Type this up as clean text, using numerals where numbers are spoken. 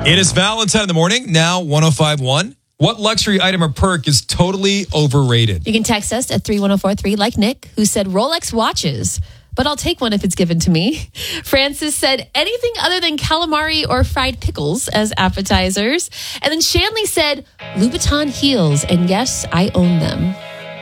It is Valentine in the morning, now 105.1. What luxury item or perk is totally overrated? You can text us at 31043 like Nick, who said Rolex watches, but I'll take one if it's given to me. Francis said anything other than calamari or fried pickles as appetizers. And then Shanley said Louboutin heels, and yes, I own them.